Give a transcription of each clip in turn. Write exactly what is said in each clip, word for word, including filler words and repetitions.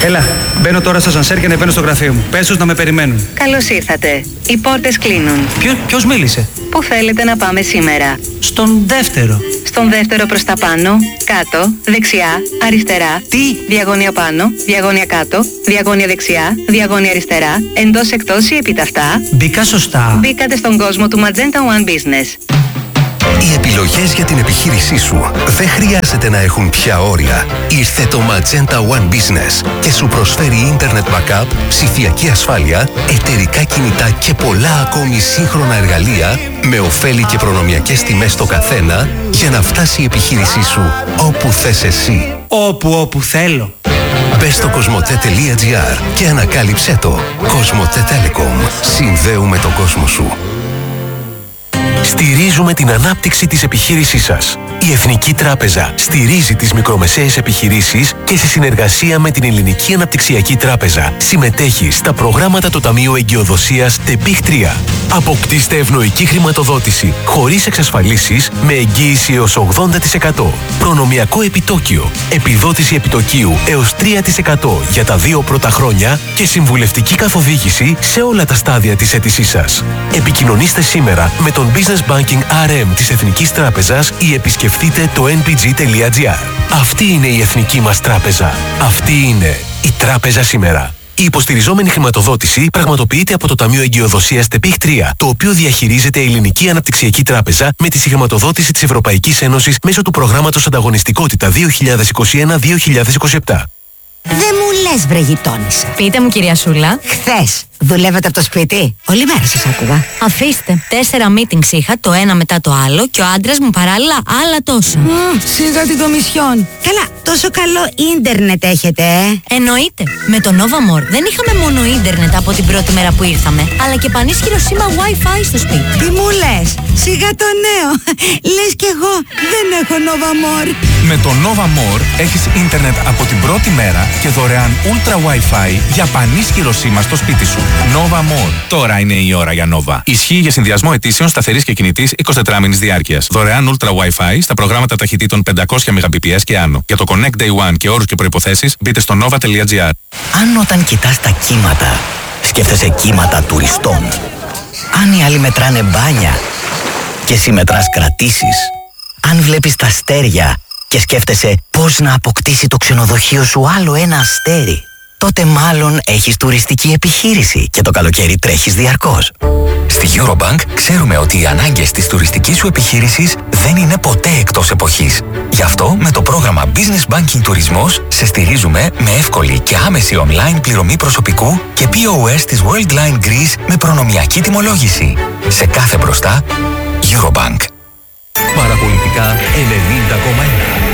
Έλα, μπαίνω τώρα στο σανσέρ και ανεβαίνω στο γραφείο μου. Πες τους να με περιμένουν. Καλώς ήρθατε. Οι πόρτες κλείνουν. Ποιο, ποιος μίλησε? Πού θέλετε να πάμε σήμερα? Στον δεύτερο. Στον δεύτερο προς τα πάνω, κάτω, δεξιά, αριστερά. Τι? Διαγώνια πάνω, διαγώνια κάτω, διαγώνια δεξιά, διαγώνια αριστερά, εντός εκτός ή επιταυτά. Μπήκα σωστά. Μπήκατε στον κόσμο του Magenta One Business. Οι επιλογές για την επιχείρησή σου δεν χρειάζεται να έχουν πια όρια. Ήρθε το Magenta One Business και σου προσφέρει ίντερνετ backup, ψηφιακή ασφάλεια, εταιρικά κινητά και πολλά ακόμη σύγχρονα εργαλεία με ωφέλη και προνομιακές τιμές στο καθένα για να φτάσει η επιχείρησή σου όπου θες εσύ. Όπου όπου θέλω. Μπες στο κοσμοτέ τελεία τζι άρ και ανακάλυψέ το. Κοσμοτέ Telecom. Συνδέουμε τον κόσμο σου. Στηρίζουμε την ανάπτυξη της επιχείρησής σας. Η Εθνική Τράπεζα στηρίζει τις μικρομεσαίες επιχειρήσεις και σε συνεργασία με την Ελληνική Αναπτυξιακή Τράπεζα συμμετέχει στα προγράμματα του Ταμείου Εγκυοδοσίας ΤΕΠΙΧ τρία. Αποκτήστε ευνοϊκή χρηματοδότηση χωρίς εξασφαλίσεις με εγγύηση έως ογδόντα τοις εκατό. Προνομιακό επιτόκιο, επιδότηση επιτοκίου έως τρία τοις εκατό για τα δύο πρώτα χρόνια και συμβουλευτική καθοδήγηση σε όλα τα στάδια της αίτησής σας. Επικοινωνήστε σήμερα με τον Business Banking αρ εμ της Εθνικής Τράπεζας ή επισκεφτείτε το εν πι τζι τελεία τζι άρ. Αυτή είναι η Εθνική μας Τράπεζα. Αυτή είναι η Τράπεζα σήμερα. Η υποστηριζόμενη χρηματοδότηση πραγματοποιείται από το Ταμείο Εγκυοδοσίας ΤΕΠΙΧ τρία, το οποίο διαχειρίζεται η Ελληνική Αναπτυξιακή Τράπεζα με τη συγχρηματοδότηση της Ευρωπαϊκής Ένωσης μέσω του προγράμματος Ανταγωνιστικότητα δύο χιλιάδες είκοσι ένα με δύο χιλιάδες είκοσι επτά. Δεν μου λες βρε γειτόνισσα. Πείτε μου κυρία Σούλα. Χθες δουλεύετε από το σπίτι? Όλη μέρα σας άκουγα. Αφήστε. Τέσσερα meetings είχα, το ένα μετά το άλλο και ο άντρας μου παράλληλα άλλα τόσα. Mm, σίγα την κομισιόν. Καλά, τόσο καλό ίντερνετ έχετε, ε? Εννοείται. Με το Novamore δεν είχαμε μόνο ίντερνετ από την πρώτη μέρα που ήρθαμε, αλλά και πανίσχυρο σήμα Wi-Fi στο σπίτι. Τι μου λες? Σιγά το νέο. Λες κι εγώ δεν έχω Novamore. Με το Novamore έχεις ίντερνετ από την πρώτη μέρα και δωρεάν Ultra Wi-Fi για πανίσχυρο σήμα στο σπίτι σου. Novamore. Τώρα είναι η ώρα για Nova. Ισχύει για συνδυασμό αιτήσεων σταθερής και κινητής εικοσιτετράμηνης διάρκειας. Δωρεάν Ultra Wi-Fi στα προγράμματα ταχυτήτων πεντακόσια μεγαμπιτ και άνω. Για το Connect Day One και όρους και προϋποθέσεις μπείτε στο nova τελεία τζι άρ. Αν όταν κοιτάς τα κύματα σκέφτεσαι κύματα τουριστών, αν οι άλλοι μετράνε μπάνια και εσύ μετράς κρατήσεις, αν βλέπεις τα αστέρια και σκέφτεσαι πώς να αποκτήσει το ξενοδοχείο σου άλλο ένα αστέρι, τότε μάλλον έχεις τουριστική επιχείρηση και το καλοκαίρι τρέχεις διαρκώς. Στη Eurobank ξέρουμε ότι οι ανάγκες της τουριστικής σου επιχείρησης δεν είναι ποτέ εκτός εποχής. Γι' αυτό με το πρόγραμμα Business Banking Τουρισμός σε στηρίζουμε με εύκολη και άμεση online πληρωμή προσωπικού και πι ο ες της Worldline Greece με προνομιακή τιμολόγηση. Σε κάθε μπροστά, Eurobank. Παραπολιτικά ενενήντα κόμμα ένα.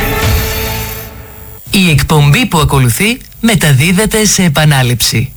Η εκπομπή που ακολουθεί μεταδίδεται σε επανάληψη.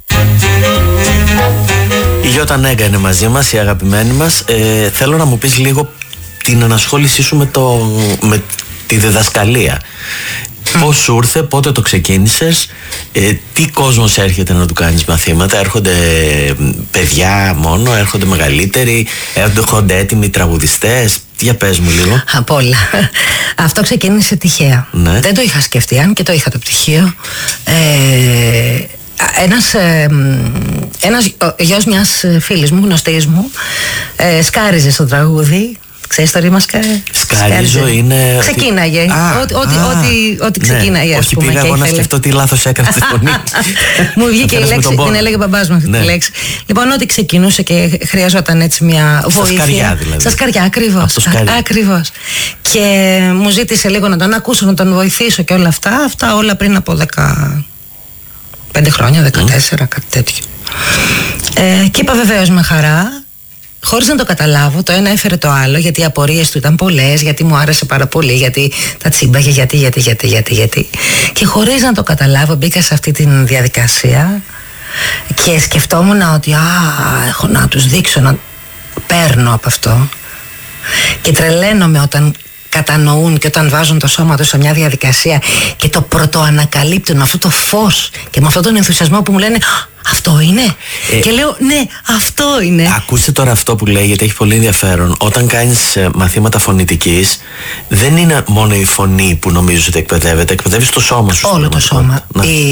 Η Γιώτα Νέγκα είναι μαζί μας, η αγαπημένη μας. Ε, θέλω να μου πεις λίγο την ανασχόλησή σου με, το, με τη διδασκαλία. Mm. Πώς σου ήρθε, πότε το ξεκίνησες, ε, τι κόσμος έρχεται να του κάνεις μαθήματα? Έρχονται παιδιά μόνο, έρχονται μεγαλύτεροι, έρχονται έτοιμοι τραγουδιστές? Για πες μου λίγο. Απ' όλα. Αυτό ξεκίνησε τυχαία. Ναι. Δεν το είχα σκεφτεί, αν και το είχα το πτυχίο. Ε, ένας, ε, ένας γιος μιας φίλης μου, γνωστής μου, ε, σκάριζε στο τραγούδι. Ξέρεις το ρήμα σκα... Σκάριζο είναι... Ξεκίναγε. Α, ό,τι, ό,τι, α, ό,τι, ό,τι ξεκίναγε, ναι, ας όχι, πούμε. πήγα εγώ να σκεφτώ τι λάθος έκανε στη φωνή. Μου βγήκε η λέξη, την έλεγε ο μπαμπάς μου αυτή ναι. τη λέξη. Λοιπόν, ό,τι ξεκινούσε και χρειαζόταν έτσι μια βοήθεια. Στα σκαριά δηλαδή. Στα σκαριά, ακριβώς. Ακριβώς. Και μου ζήτησε λίγο να τον ακούσω, να τον βοηθήσω και όλα αυτά. Αυτά όλα πριν από δεκαπέντε χρόνια, δεκατέσσερα, mm. κάτι τέτοιο. Ε, και είπα βεβαίως με χαρά. Χωρίς να το καταλάβω, το ένα έφερε το άλλο, γιατί οι απορίες του ήταν πολλές, γιατί μου άρεσε πάρα πολύ, γιατί τα τσίμπαγε, γιατί, γιατί, γιατί, γιατί, γιατί. Και χωρίς να το καταλάβω, μπήκα σε αυτή τη διαδικασία και σκεφτόμουν ότι, α, έχω να τους δείξω, να παίρνω από αυτό. Και τρελαίνομαι όταν κατανοούν και όταν βάζουν το σώμα τους σε μια διαδικασία και το πρωτοανακαλύπτουν με αυτό το φως και με αυτόν τον ενθουσιασμό που μου λένε αυτό είναι. Ε, και λέω ναι, αυτό είναι. Ακούστε τώρα αυτό που λέει, γιατί έχει πολύ ενδιαφέρον. Όταν κάνεις ε, μαθήματα φωνητικής, δεν είναι μόνο η φωνή που νομίζεις ότι εκπαιδεύεται, εκπαιδεύεις το σώμα σου. Όλο το σώμα. Η,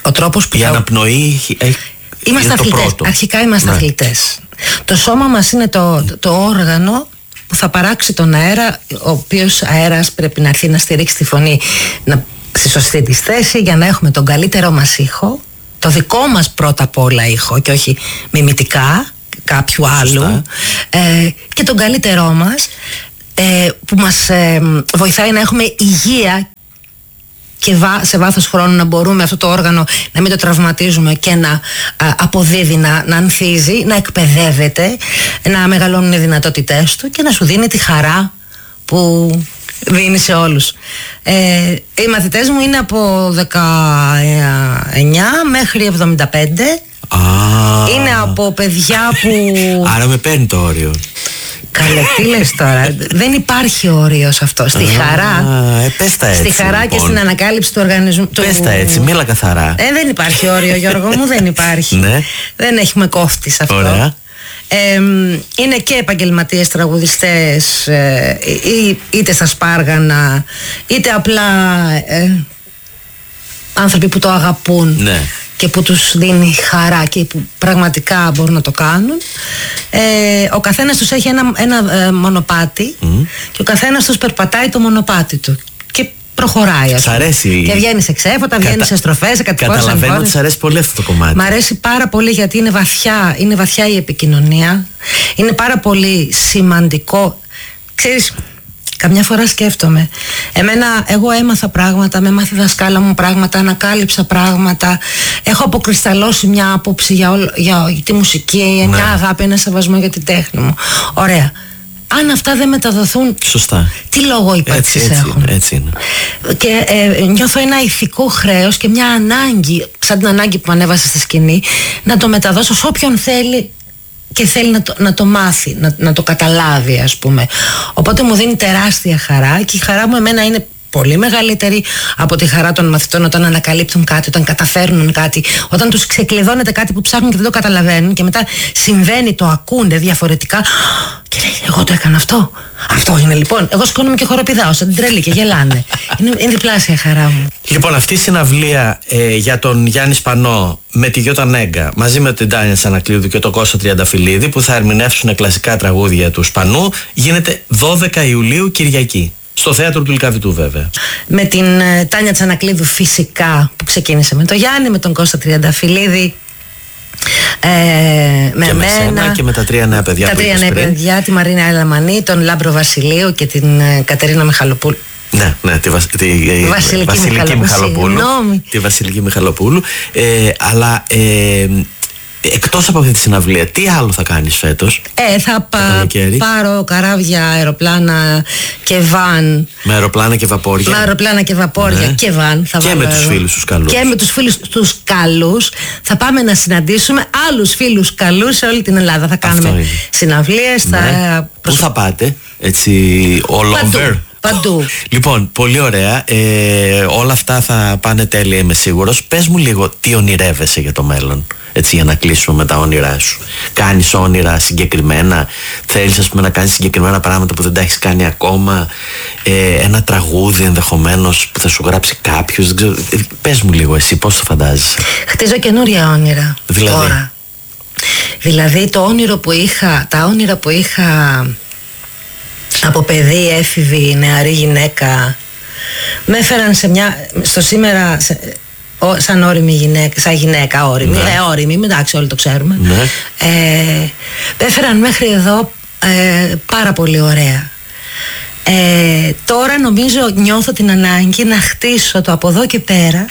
ο τρόπος που η θα... αναπνοή έχει, είμαστε αθλητές, αρχικά είμαστε ναι. αθλητές. Το σώμα μας είναι το, το, το όργανο που θα παράξει τον αέρα, ο οποίος αέρας πρέπει να έρθει να στηρίξει τη φωνή να, στη σωστή της θέση για να έχουμε τον καλύτερό μας ήχο, το δικό μας πρώτα απ' όλα ήχο και όχι μιμητικά κάποιου άλλου, ε, και τον καλύτερό μας ε, που μας ε, βοηθάει να έχουμε υγεία και σε βάθος χρόνου να μπορούμε αυτό το όργανο να μην το τραυματίζουμε και να α, αποδίδει, να, να ανθίζει, να εκπαιδεύεται, να μεγαλώνουν οι δυνατότητές του και να σου δίνει τη χαρά που δίνει σε όλους. Ε, οι μαθητές μου είναι από δεκαεννιά μέχρι εβδομήντα πέντε. Α, είναι από παιδιά που... Άρα με παίρνει το όριο. Καλέ, τι λες τώρα. Δεν υπάρχει όριο σε αυτό. Στη χαρά. Ε, πες τα έτσι, στη χαρά λοιπόν. Και στην ανακάλυψη του οργανισμού. Πες τα έτσι, μίλα καθαρά. Ε, δεν υπάρχει όριο, Γιώργο μου, δεν υπάρχει. Ναι. Δεν έχουμε κόφτη σε αυτό. Ωραία. Ε, είναι και επαγγελματίες τραγουδιστές, ε, ή, είτε στα Σπάργανα, είτε απλά ε, άνθρωποι που το αγαπούν. Ναι. Και που τους δίνει χαρά και που πραγματικά μπορούν να το κάνουν. Ε, ο καθένας τους έχει ένα, ένα ε, μονοπάτι mm. και ο καθένας τους περπατάει το μονοπάτι του και προχωράει. Σ' αρέσει. Και βγαίνει σε ξέφωτα, βγαίνει Κατα... σε στροφές, σε κατηγορίες. Καταλαβαίνω ότι σ' αρέσει πολύ αυτό το κομμάτι. Μ' αρέσει πάρα πολύ γιατί είναι βαθιά, είναι βαθιά η επικοινωνία. Είναι πάρα πολύ σημαντικό. Ξέρεις, καμιά φορά σκέφτομαι. Εμένα, εγώ έμαθα πράγματα, με έμαθε η δασκάλα μου πράγματα, ανακάλυψα πράγματα. Έχω αποκρισταλώσει μια άποψη για, όλο, για τη μουσική, ναι. μια αγάπη, ένα σεβασμό για την τέχνη μου. Ωραία. Αν αυτά δεν μεταδοθούν, σωστά. Τι λόγο ύπαρξης έτσι, έτσι έχουν. Είναι, έτσι είναι. Και ε, νιώθω ένα ηθικό χρέος και μια ανάγκη, σαν την ανάγκη που ανέβασε στη σκηνή, να το μεταδώσω σε όποιον θέλει και θέλει να το, να το μάθει, να, να το καταλάβει, ας πούμε. Οπότε μου δίνει τεράστια χαρά και η χαρά μου εμένα είναι πολύ μεγαλύτερη από τη χαρά των μαθητών όταν ανακαλύπτουν κάτι, όταν καταφέρνουν κάτι, όταν τους ξεκλειδώνεται κάτι που ψάχνουν και δεν το καταλαβαίνουν και μετά συμβαίνει, το ακούνε διαφορετικά και λέει, εγώ το έκανα αυτό. Αυτό είναι λοιπόν. Εγώ σκόνομαι και χοροπηδάω σαν την τρελή και γελάνε. είναι, είναι διπλάσια χαρά μου. Λοιπόν, αυτή η συναυλία ε, για τον Γιάννη Σπανό με τη Γιώτα Νέγκα μαζί με την Τάνια Τσανακλείδου και τον Κώστα Τριανταφυλλίδη που θα ερμηνεύσουν κλασικά τραγούδια του Σπανού γίνεται δώδεκα Ιουλίου Κυριακή. Στο θέατρο του Λυκαβητού, βέβαια. Με την uh, Τάνια Τσανακλείδου, φυσικά, που ξεκίνησε με τον Γιάννη, με τον Κώστα Τριανταφυλλίδη. Ε, με και με σένα και με τα τρία νέα παιδιά. Τα που τρία νέα πριν. παιδιά, τη Μαρίνα Ελαμανή, τον Λάμπρο Βασιλείου και την uh, Κατερίνα Μιχαλοπούλου. Ναι, ναι, τη, βασ, τη Βασιλική, Βασιλική Μιχαλοπούλου. Τη Βασιλική Μιχαλοπούλου. Ε, αλλά. Ε, Εκτός από αυτή τη συναυλία, τι άλλο θα κάνεις φέτος? Ε, θα πα, πάρω καράβια, αεροπλάνα και βαν. Με αεροπλάνα και βαπόρια. Με αεροπλάνα και βαπόρια, ναι. Και βαν. Θα και με τους φίλους τους καλούς. Και με τους φίλους τους καλούς. Θα πάμε να συναντήσουμε άλλους φίλους καλούς σε όλη την Ελλάδα. Θα κάνουμε συναυλίες. Ναι. Θα... Πού θα πάτε, έτσι, all over? Παντού. Λοιπόν, πολύ ωραία. Ε, όλα αυτά θα πάνε τέλεια, είμαι σίγουρος. Πες μου λίγο τι ονειρεύεσαι για το μέλλον. Έτσι, για να κλείσουμε με τα όνειρά σου. Κάνεις όνειρα συγκεκριμένα? Θέλεις, ας πούμε, να κάνεις συγκεκριμένα πράγματα που δεν τα έχεις κάνει ακόμα? Ε, ένα τραγούδι ενδεχομένως που θα σου γράψει κάποιος? Δεν ξέρω. Ε, πες μου λίγο εσύ, πώς το φαντάζεσαι? Χτίζω καινούρια όνειρα. Δηλαδή? Τώρα. Δηλαδή το όνειρο που είχα, τα όνειρα που είχα από παιδί, έφηβη, νεαρή γυναίκα, με έφεραν σε μια, στο σήμερα, σε, ο, σαν όρημη γυναίκα, σαν γυναίκα όρημη, ναι. ε, όρημη, εντάξει, όλοι το ξέρουμε. Ναι. Ε, με έφεραν μέχρι εδώ ε, πάρα πολύ ωραία. Ε, τώρα νομίζω, νιώθω την ανάγκη να χτίσω το από εδώ και πέρα,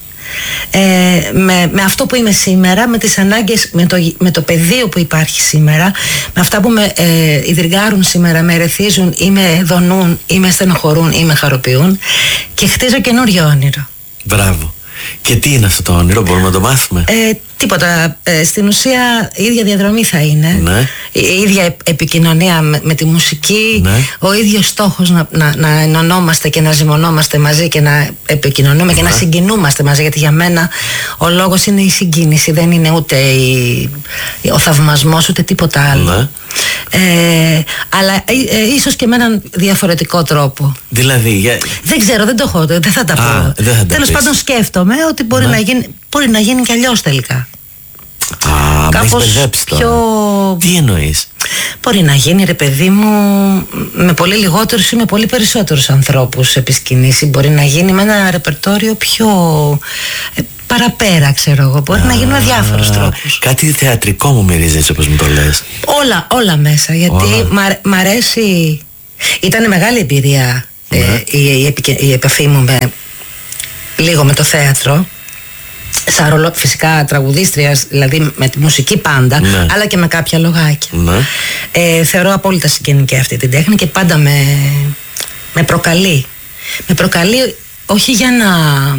Ε, με, με αυτό που είμαι σήμερα, με τις ανάγκες, με το, με το πεδίο που υπάρχει σήμερα, με αυτά που με ε, ιδρυγάρουν σήμερα, με ερεθίζουν ή με δονούν ή με στενοχωρούν ή με χαροποιούν, και χτίζω καινούριο όνειρο. Μπράβο. Και τι είναι αυτό το όνειρο, μπορούμε να το μάθουμε? Ε, τίποτα. Ε, στην ουσία η ίδια διαδρομή θα είναι. Ναι. Η ίδια επικοινωνία με, με τη μουσική. Ναι. Ο ίδιος στόχος να, να, να ενωνόμαστε και να ζυμωνόμαστε μαζί και να επικοινωνούμε, ναι, και να συγκινούμαστε μαζί. Γιατί για μένα ο λόγος είναι η συγκίνηση. Δεν είναι ούτε η, ο θαυμασμός ούτε τίποτα άλλο. Ναι. Ε, αλλά ε, ε, ίσως και με έναν διαφορετικό τρόπο. Δηλαδή για... Δεν ξέρω, δεν το έχω, δεν θα τα Α, πω. Τέλος πάντων σκέφτομαι ότι μπορεί, ναι, να γίνει, μπορεί να γίνει κι αλλιώς τελικά. Α, με έχεις μπερδέψει τώρα. Πιο... Τι εννοείς? Μπορεί να γίνει, ρε παιδί μου, με πολύ λιγότερους ή με πολύ περισσότερους ανθρώπους επί σκηνής, ή μπορεί να γίνει με ένα ρεπερτόριο πιο ε, παραπέρα, ξέρω εγώ. Μπορεί Α, να γίνει με διάφορους τρόπους. Κάτι θεατρικό μου μυρίζει έτσι όπως μου το λες. Όλα, όλα μέσα, γιατί μ' αρέσει. Ήταν μεγάλη εμπειρία ναι. ε, η, η, η επαφή μου με, λίγο με το θέατρο. Σαν ρολό, φυσικά τραγουδίστριας, δηλαδή με τη μουσική πάντα, ναι. αλλά και με κάποια λογάκια. Ναι. Ε, θεωρώ απόλυτα συγγενική αυτή την τέχνη και πάντα με, με προκαλεί. Με προκαλεί όχι για να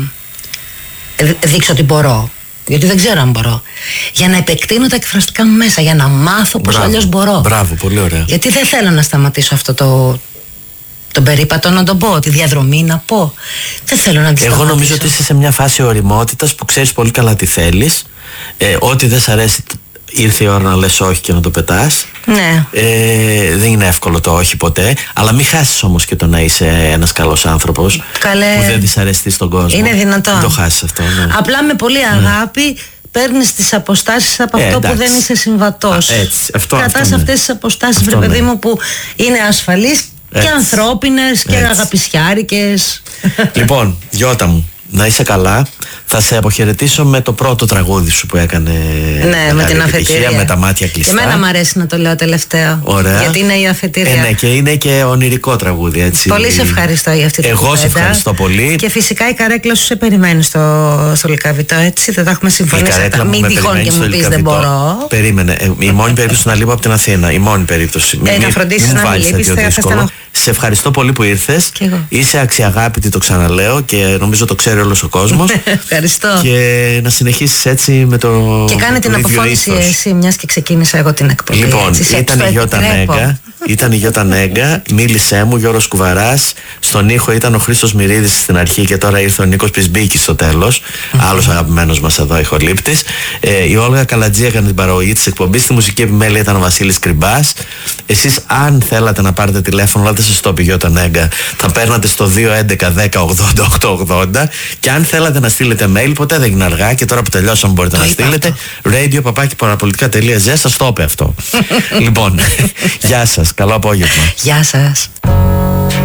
δείξω ότι μπορώ, γιατί δεν ξέρω αν μπορώ. Για να επεκτείνω τα εκφραστικά μου μέσα, για να μάθω πώς αλλιώς μπορώ. Μπράβο, πολύ ωραία. Γιατί δεν θέλω να σταματήσω αυτό το... τον περίπατο να τον πω, τη διαδρομή να πω. Δεν θέλω να τη σταματήσω. Εγώ νομίζω ότι είσαι σε μια φάση ωριμότητας που ξέρεις πολύ καλά τι θέλεις. Ε, ό,τι δεν σ' αρέσει, ήρθε η ώρα να λες όχι και να το πετάς. Ναι. Ε, δεν είναι εύκολο το όχι ποτέ. Αλλά μην χάσεις όμως και το να είσαι ένας καλός άνθρωπος. Καλέ. Που δεν δυσαρεστείς στον κόσμο. Είναι δυνατόν. Μην το χάσεις αυτό. Ναι. Απλά με πολύ αγάπη. Ναι. Παίρνεις τις αποστάσεις από ε, αυτό εντάξει. που δεν είσαι συμβατός. Α, έτσι. Αυτό, Κρατάς αυτό, ναι. αυτές τις αποστάσεις, βρε παιδί μου, που είναι ασφαλείς και ανθρώπινες και αγαπησιάρικες. Λοιπόν, Γιώτα μου, να είσαι καλά. Θα σε αποχαιρετήσω με το πρώτο τραγούδι σου που έκανε. Ναι, με την αφετηρία. Με τα μάτια κλειστά. Και εμένα μου αρέσει να το λέω τελευταίο. Ωραία. Γιατί είναι η αφετηρία. Ε, ναι, και είναι και ονειρικό τραγούδι, έτσι. Πολύ σε ευχαριστώ για αυτή την Εγώ κουβέντα. Σε ευχαριστώ πολύ. Και φυσικά η καρέκλα σου σε περιμένει στο, στο Λυκαβητό, έτσι. Δεν τα έχουμε συμφωνήσει. Μην τυχόν και μου πει δεν μπορώ. Περίμενε. Ε, η μόνη περίπτωση να λείπω από την Αθήνα. Η μόνη περίπτωση. Ε, να φροντίσει να μην λείπει. Σε ευχαριστώ πολύ που ήρθες. Είσαι αξιαγάπητη, το ξαναλέω, και νομίζω το ξέρει όλος ο κόσμος. Ευχαριστώ. Και να συνεχίσεις έτσι με το. Και κάνε την αποφώνηση εσύ, μιας και ξεκίνησα εγώ την εκπομπή. Λοιπόν, έτσι, ήταν η Γιώτα Νέγκα. Ήταν η Γιώτα Νέγκα, μίλησέ μου, Γιώργος Κουβαράς. Στον ήχο ήταν ο Χρήστος Μυρίδης στην αρχή και τώρα ήρθε ο Νίκος Πισμπίκης στο τέλος. Mm-hmm. Άλλος αγαπημένος μας εδώ ηχολήπτης. Ε, η Όλγα Καλατζή έκανε την παραγωγή της εκπομπής. Στη μουσική επιμέλεια ήταν ο Βασίλης Κρυμπάς. Εσείς, αν θέλατε να πάρετε τηλέφωνο, αλλά δεν σας το πει η Γιώτα Νέγκα, θα παίρνατε στο δύο έντεκα δέκα ογδόντα οκτακόσια ογδόντα. Και αν θέλατε να στείλετε mail, ποτέ δεν είναι αργά. Και τώρα που τελειώσαμε μπορείτε το να στείλετε. radio παπάκι παραπολιτικά τελεία τζι. Σας το είπε αυτό. Λοιπόν, γεια σας. Καλό απόγευμα. Γεια σας.